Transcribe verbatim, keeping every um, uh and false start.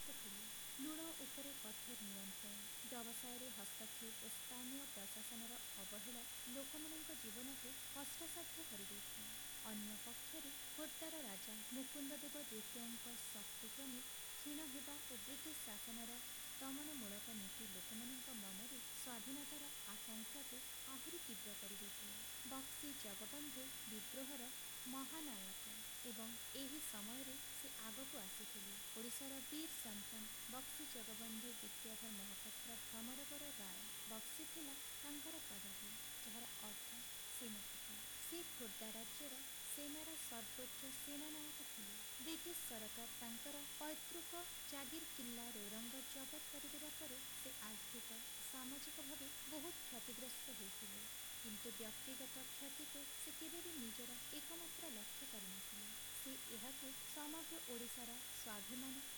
ଶାସକ ଥିଲେ। ଲୁଣ ଉପରେ କଠୋର ନିୟନ୍ତ୍ରଣ, ବ୍ୟବସାୟରେ ହସ୍ତକ୍ଷେପ ଓ ସ୍ଥାନୀୟ ପ୍ରଶାସନର ଅବହେଳା ଲୋକମାନଙ୍କ ଜୀବନକୁ କଷ୍ଟସାଧ୍ୟ କରିଦେଇଥିଲା। ଅନ୍ୟ ପକ୍ଷରେ ଖୋର୍ଦ୍ଧାର ରାଜା ମୁକୁନ୍ଦଦେବ ଦ୍ୱିତୀୟଙ୍କ ଶକ୍ତିକ୍ରମେ କ୍ଷୀଣ ହେବା ଓ ବ୍ରିଟିଶ ଶାସନର ଦମନମୂଳକ ନୀତି ଲୋକମାନଙ୍କ ମନରେ ସ୍ୱାଧୀନତାର ଆକାଂକ୍ଷାକୁ ଆହୁରି ତୀବ୍ର କରିଦେଇଥିଲା। ବକ୍ସି ଜଗବନ୍ଧୁ ବିଦ୍ରୋହର ମହାନାୟକ ଏବଂ ଏହି ସମୟରେ ସେ ଆଗକୁ ଆସିଥିଲେ। ଓଡ଼ିଶାର ବୀର ସନ୍ତାନ ବକ୍ସି ଜଗବନ୍ଧୁ ବିଦ୍ୟାଧର ମହାପାତ୍ର ଭ୍ରମରବର ରାୟ। ବକ୍ସି ଥିଲା ତାଙ୍କର ପଦବୀ, ଯାହାର ଅର୍ଥ ସେନାପତି। ସେ ଖୋର୍ଦ୍ଧା ରାଜ୍ୟର ସେନାର ସର୍ବୋଚ୍ଚ ସେନାନାୟକ ଥିଲେ। ବ୍ରିଟିଶ ସରକାର ତାଙ୍କର ପୈତୃକ ଜାଗିର କିଲ୍ଲା ରୋରଙ୍ଗ ଜବତ କରିଦେବା ପରେ ସେ ଆର୍ଥିକ ଓ ସାମାଜିକ ଭାବେ ବହୁତ କ୍ଷତିଗ୍ରସ୍ତ ହୋଇଥିଲେ। କିନ୍ତୁ ବ୍ୟକ୍ତିଗତ କ୍ଷତିକୁ ସେ କେବେ ବି ନିଜର ଏକମାତ୍ର ଲକ୍ଷ୍ୟ କରିନଥିଲେ। ସେ ଏହାକୁ ସମଗ୍ର ଓଡ଼ିଶାର ସ୍ୱାଭିମାନ